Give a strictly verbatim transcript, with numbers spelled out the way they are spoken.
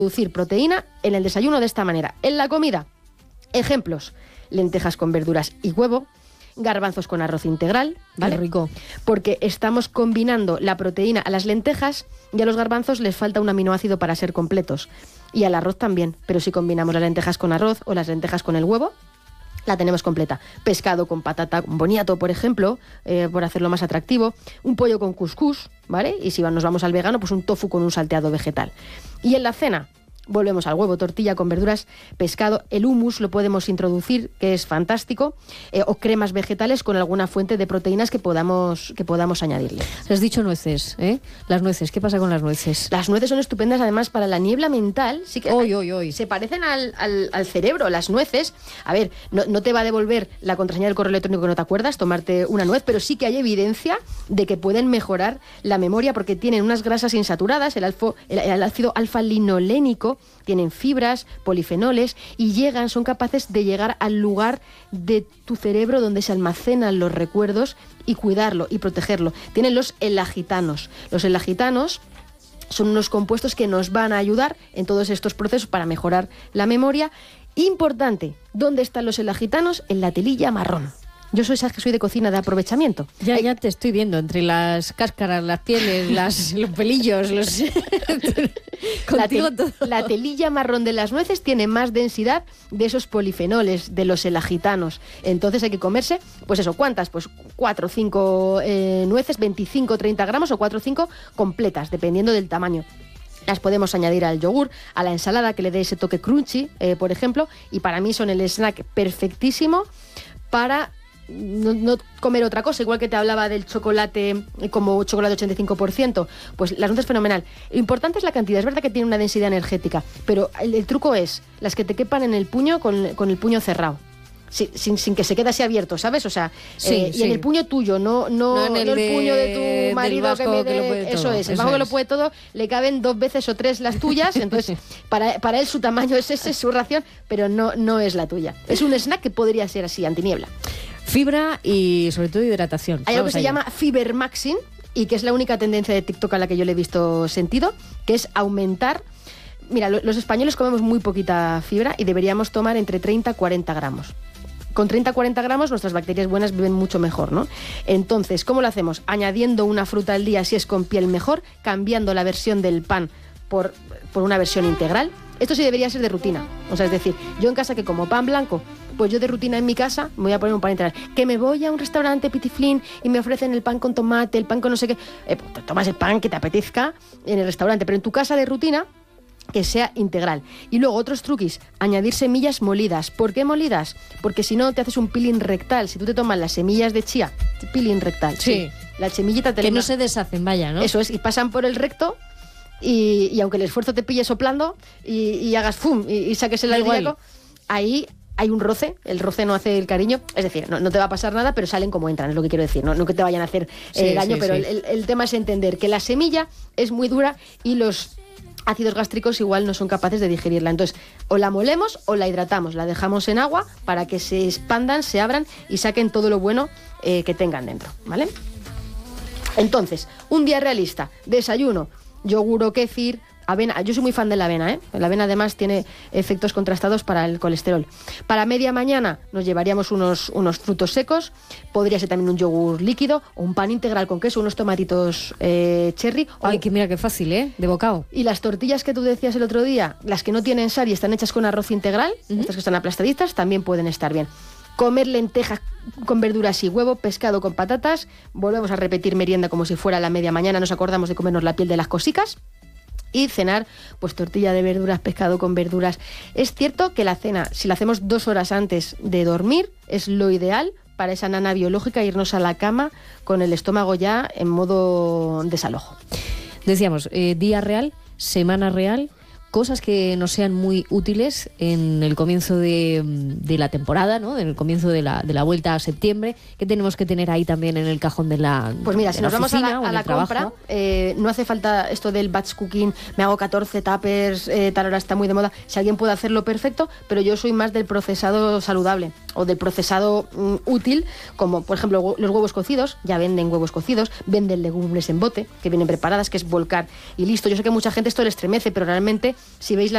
introducir proteína en el desayuno de esta manera. En la comida, ejemplos, lentejas con verduras y huevo, garbanzos con arroz integral, ¿vale? Qué rico. Porque estamos combinando la proteína a las lentejas y a los garbanzos les falta un aminoácido para ser completos. Y al arroz también, pero si combinamos las lentejas con arroz o las lentejas con el huevo, la tenemos completa. Pescado con patata, con boniato, por ejemplo, eh, por hacerlo más atractivo. Un pollo con cuscús, ¿vale? Y si nos vamos al vegano, pues un tofu con un salteado vegetal. Y en la cena, volvemos al huevo, tortilla con verduras, pescado, el hummus lo podemos introducir, que es fantástico, eh, o cremas vegetales con alguna fuente de proteínas que podamos, que podamos añadirle. Has dicho nueces, ¿eh? Las nueces, ¿qué pasa con las nueces? Las nueces son estupendas además para la niebla mental, sí que Hoy, hoy, hoy. se parecen al, al, al cerebro, las nueces. A ver, no, no te va a devolver la contraseña del correo electrónico que no te acuerdas, tomarte una nuez, pero sí que hay evidencia de que pueden mejorar la memoria porque tienen unas grasas insaturadas, el, alfo, el, el ácido alfa-linolénico, tienen fibras, polifenoles y llegan, son capaces de llegar al lugar de tu cerebro donde se almacenan los recuerdos y cuidarlo y protegerlo. Tienen los elagitanos. Los elagitanos son unos compuestos que nos van a ayudar en todos estos procesos para mejorar la memoria. Importante, ¿dónde están los elagitanos? En la telilla marrón. Yo soy, sabes que soy de cocina de aprovechamiento. Ya, Hay... ya te estoy viendo, entre las cáscaras, las pieles, las, los pelillos, los... la, te, todo. la telilla marrón de las nueces tiene más densidad de esos polifenoles, de los elagitanos. Entonces hay que comerse, pues eso, ¿cuántas? Pues cuatro o cinco eh, nueces, veinticinco o treinta gramos o cuatro o cinco completas, dependiendo del tamaño. Las podemos añadir al yogur, a la ensalada que le dé ese toque crunchy, eh, por ejemplo, y para mí son el snack perfectísimo para... No, no comer otra cosa, igual que te hablaba del chocolate como chocolate ochenta y cinco por ciento, pues las nueces fenomenal. Lo importante es la cantidad, es verdad que tiene una densidad energética, pero el, el truco es las que te quepan en el puño con, con el puño cerrado. Sin, sin, sin que se quede así abierto, ¿sabes? O sea, sí, eh, sí. y en el puño tuyo, no, no, no en el, no el de, puño de tu marido que me que lo puede dé... Eso todo, es, el eso vago que es. lo puede todo, le caben dos veces o tres las tuyas, entonces para, para él su tamaño es ese, es su ración, pero no, no es la tuya. Es un snack que podría ser así, antiniebla. Fibra y sobre todo hidratación. Hay algo que Vamos se allá. llama Fibermaxin y que es la única tendencia de TikTok a la que yo le he visto sentido, que es aumentar... Mira, lo, los españoles comemos muy poquita fibra y deberíamos tomar entre treinta a cuarenta gramos. Con treinta a cuarenta gramos nuestras bacterias buenas viven mucho mejor, ¿no? Entonces, ¿cómo lo hacemos? Añadiendo una fruta al día si es con piel mejor, cambiando la versión del pan por, por una versión integral. Esto sí debería ser de rutina. O sea, es decir, yo en casa que como pan blanco, pues yo de rutina en mi casa me voy a poner un pan integral. Que me voy a un restaurante pitiflín y me ofrecen el pan con tomate, el pan con no sé qué. Eh, pues te tomas el pan que te apetezca en el restaurante, pero en tu casa de rutina que sea integral. Y luego otros truquis, añadir semillas molidas. ¿Por qué molidas? Porque si no te haces un peeling rectal. Si tú te tomas las semillas de chía, peeling rectal. Sí. sí. La semillita te Que la... no se deshacen, vaya, ¿no? Eso es, y pasan por el recto. Y, y aunque el esfuerzo te pille soplando y, y hagas fum y, y saques el aire, ahí hay un roce, el roce no hace el cariño, es decir, no, no te va a pasar nada, pero salen como entran, es lo que quiero decir, no, no que te vayan a hacer eh, sí, daño, sí, pero sí. El, el tema es entender que la semilla es muy dura y los ácidos gástricos igual no son capaces de digerirla, entonces o la molemos o la hidratamos, la dejamos en agua para que se expandan, se abran y saquen todo lo bueno eh, que tengan dentro, ¿vale? Entonces, un día realista, desayuno, yogur o kéfir, avena. Yo soy muy fan de la avena, ¿eh? La avena además tiene efectos contrastados para el colesterol. Para media mañana nos llevaríamos unos, unos frutos secos, podría ser también un yogur líquido o un pan integral con queso, unos tomatitos eh, cherry. Ay, o... que mira qué fácil, ¿eh? De bocado. Y las tortillas que tú decías el otro día, las que no tienen sal y están hechas con arroz integral, uh-huh. estas que están aplastaditas, también pueden estar bien. Comer lentejas con verduras y huevo, pescado con patatas. Volvemos a repetir merienda como si fuera la media mañana. Nos acordamos de comernos la piel de las cosicas. Y cenar, pues tortilla de verduras, pescado con verduras. Es cierto que la cena, si la hacemos dos horas antes de dormir, es lo ideal para esa nana biológica, irnos a la cama con el estómago ya en modo desalojo. Decíamos, eh, día real, semana real, cosas que nos sean muy útiles en el comienzo de, de la temporada, ¿no? En el comienzo de la, de la vuelta a septiembre, que tenemos que tener ahí también en el cajón de la Pues mira, de si la nos vamos a la, oficina a la compra, eh, no hace falta esto del batch cooking, me hago catorce tuppers, eh, tal hora está muy de moda. Si alguien puede hacerlo, perfecto, pero yo soy más del procesado saludable o del procesado mm, útil, como por ejemplo los huevos cocidos, ya venden huevos cocidos, venden legumbres en bote, que vienen preparadas, que es volcar y listo. Yo sé que mucha gente esto le estremece, pero realmente si veis la